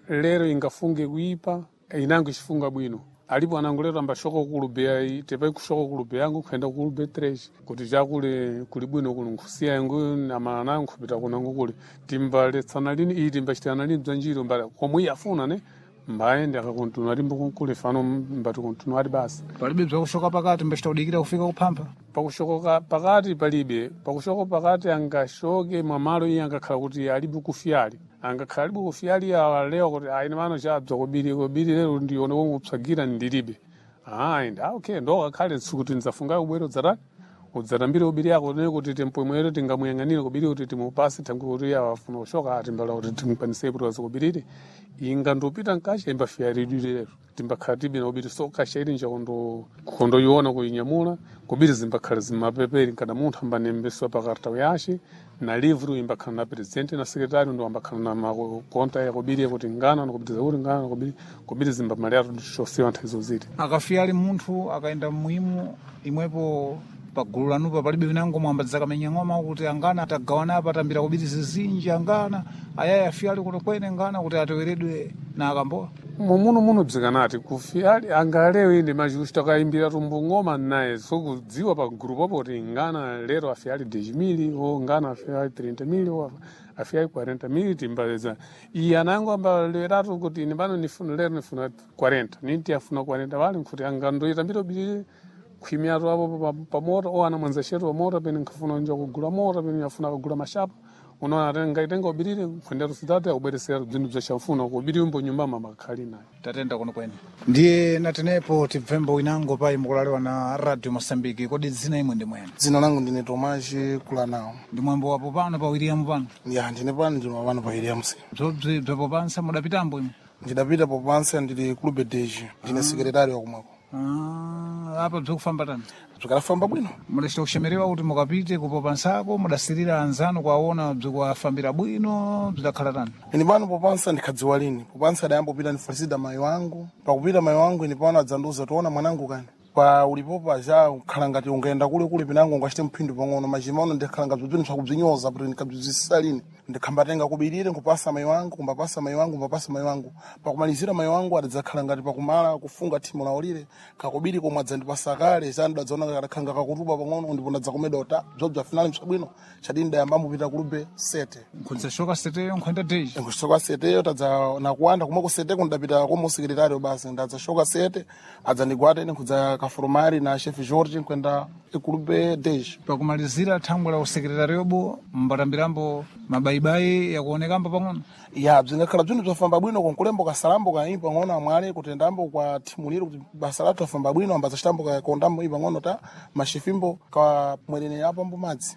lero ingafunge kuipa inango ichifunga bwino alipo anango lero ambashoko kulube ai tepai kushoko kulube yangu kwenda kulube 3 kuti chakule kuli bwino kuli nkusiya yangu na manango kupita kunango kuli timbale tsana lini iti mbachitana lini bzanjiro mbale komwe afuna ne mbaende akakontinua alimbo kule fano mbatu kontinua ali basi palibe bzakushoka pakati mbachita udikira kufika kuphampa pakushoka pakati palibe pakushoka pakati angashoke mwamalo iye angakhala kuti alibe kufyali angakhala alibe kufyali leo kuti aine mano chabza kubiri lero ndione womwe upsagira ndilibe enda okay ndo akhale kuti nzafunga ubwero dzarani udzarambire ubiri yako ne kuti tempo imwero tingamuyang'anire kubiri kuti timupase tangu kuti yafuna kushoka atimbala kuti timukwanise kuti kubirire inga ndopita nkasha imba fyaridire lero timbakhatibye na ubiri so kasha ili nja kondo yona kuinyamula kubiri zimbakhala zimapeperi kana munthu ambanembeswa pakarta yashi na livru imbakhala na president na secretary ndo ambakhala na makonta ya kubiri kuti ngana nokubitiza kuti ngana kubiri zimbamali ato shosiwa nthizo ziti akafyali munthu akaenda muimu imwepo pagulu lanupa palibe vinango mwambadzaka kamenya ng'oma kuti angana atagawana apa atambira kubiri zizinji angana ayaya afyali kuno kwene ngana kuti atoweredwe na akamboa muno bzikanati kufyali angalewe inde majusta kaimbira tumbu ng'oma naye sokudziwa pa group apo kuti ngana lero afyali 10,000 o ngana afyali 30,000 o afyali 40,000 timbaweza iye anango ambaleratu kuti nimbano nifuna lero nifuna 40 ninti afuna 40 wale nkuti angandoitambira ubiri khwimyato apo pamota o ana mwanza shetu wa mota pene nkafuna nja kugula mota pene yafuna kugula mashapa unaona ngaitenga ubirire kwenda rusidate akubweresera bzindu bzachafuna kubiri umbo nyumba mamakali naye tatenda kuno kwene ndiye natenepo tibvembo inango pai mukulalewa na Radio Mosambiki kodi dzina imwe ndi mwene dzina langu ndine Tomashi Kulanawo ndi mwembo wapo pano pa William pano ya ndine pano ndino pano pa William zobzi bzapo pansa mudapitambo imwe ndidapita po pansa ndili Clube Deji ndine sekretari wa kumwako apa bzikufamba tani bzikalafamba bwino mudachita kushemerewa kuti mukapite kupopansako mudasirira anzanu kwaona bzikuwafambira bwino bzidakhala tani ini pano popansa ndikhadziwa lini popansa adayambopita ndifarisida mayi wangu pakupita mayi wangu ini pano adzanduza toona mwanangu kani pa ulipopa ja ukhala ngati ungaenda kule pinango ungachite mphindu pang'ono machima uno ndikhala ngati bzinthu zakubzinyoza kuti ndikabzizisa lini ndikhambatenga kubirire kupasa mayi wangu kumbapasa mayi wangu pakumalizira mayi wangu adzakhala ngati pakumala kufunga thimu laulire kakubiri komwe adzandipasa kale zanu adzaona kakakhala kakutupa pang'ono ndipo ndadzakomeda ota bzobza finali msabwino chadini ndayambamo pita Clube 7 nkhonzashoka seteyo nkhwenda deji nkhonzashoka seteyo tadza nakuanda kumwe ku seteko ndapita komo sekretari basi ndadzashoka 7 adzandigwata ine nkudza kaformari na chef George kwenda Clube Deji pakumalizira thangwe la usekretari yobo mbatambirambo mabaibai yakuonekambo pang'ono ya bzingakhala bzinthu bzafamba bwino konkulembo kasalambo kayi pang'ono amwale kutendambo kwa thimu liro kuti basa lathu afamba bwino ambazachitambo kakondambo iyi pang'ono ta machifimbo kamwerenera apambo madzi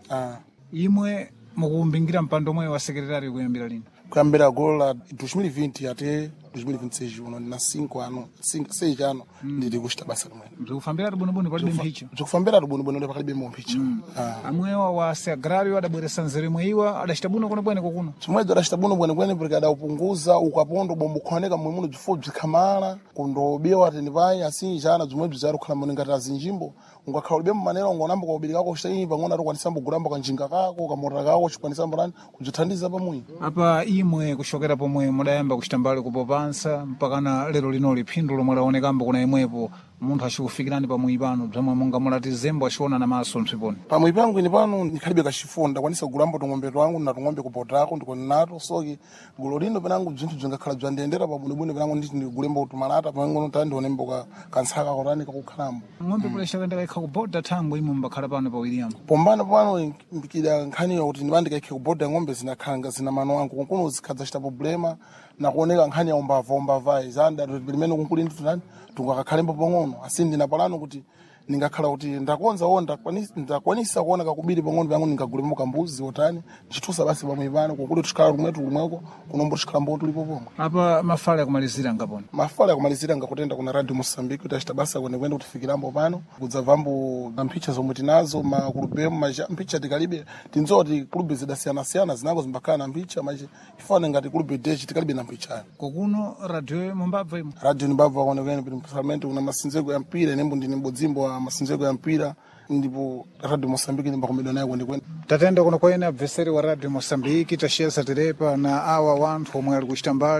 imwe mukumbingira mpando mwe wa sekretari kuyambira lini kuyambira golo la 2020 ate 2026 uno na 5 ano 6 ano ndiri kuchita basa limwene bzikufambira tibwinobwino palibe mphicha bzikufambira tibwinobwino ndi palibe mphicha amwewa wa agrario adabweresa nzere mweyiwa adachita bwino kwenekwene kokuno chimwedzo adachita bwino kwenekwene porque adaupunguza ukapondo bombo kuoneka mwemuno bzifo bzikhamala kundobewa ateni pai assim jana bzimwe bzizari kukhala mone ngati azinjimbo ungakhala ulibe mmanera ungonamba kwaubiri kako kuchita iyi pang'ono atokwanisa mbogulamba kanjinga kako kamota kako chikwanisa mbotani kudzithandiza pamwe apa imwe kushokera pomwe mudayamba kuchita mbali kupopansa mpakana lero linoli phindu lomwe laonekambo kuna imwepo munthu achikufikirani pamwe pano bzomwe monga mulati zembo achiona na maso msiponi pamwe pangu ini pano ndikhalibe kachifonda kwanisa kugulamba tung'ombe twangu na tung'ombe kupotako ndikoni nato soki gulo lino penangu bzinthu bzingakhala bzandiyendera pabwinobwino penangu nditi ndigulemba kutumalata pang'ono tani ndionembo kantsaka kotani kakukhalambo ng'ombe kulesha kenda kaikha kuboda thangwe imwe mbakhala pano pa William pombana pano mbikira nkhani yakuti ndibandikaikhe kuboda ng'ombe zinakhala zina mano wangu kunkuno zikhadza chita problema nakuoneka nkhani ya umbava zanda limene kunkuli ndi tunani tungakakhalembo pang'ono asi ndinapalano kuti ningakhala kuti ndakonza ndakwanisa kuona kakubiri pang'ono pangu ningagulemo kambuzi otani ndichitusa basi pamwe pano kukuti tuchikhala kumweko kunombo tuchikhala mbo tulipo pomwe apa mafala yakumalizira ngapona mafala yakumalizira ngakutenda kuna Radio Mosambiki kuti achita basa kwenekwene kutifikirambo pano kudzavambo mphicha zomwe tinazo makulubemo mphicha tikalibe tinzoti kulube zidasiyana zinango zimbakhala na mphicha machi ifane ngati Clube Deji tikalibe na mphicha kokuno radio mumbabva imwe radio nimbabva kwenekwene principalmente una masinzeko ya mpira nembo ndine mbodzimbo wa masinzeko ya mpira ndipo Radio Mosambiki nimbakomedwa naye kwenekwene tatenda kuno kwene abveseri wa Radio Mosambiki tashesa tirepa na awa wanthu omwe ali kuchita mbali